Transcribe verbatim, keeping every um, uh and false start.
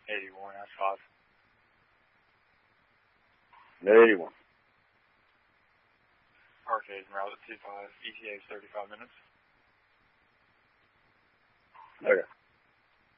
eighty-one, that's five. eighty-one. Arcade and route at two five, E T A is thirty-five minutes. Okay.